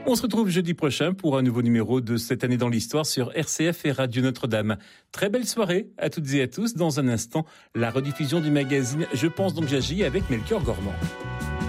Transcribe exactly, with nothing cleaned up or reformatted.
On se retrouve jeudi prochain pour un nouveau numéro de Cette année dans l'histoire sur R C F et Radio Notre-Dame. Très belle soirée à toutes et à tous. Dans un instant, la rediffusion du magazine Je pense donc j'agis avec Melchior Gormand.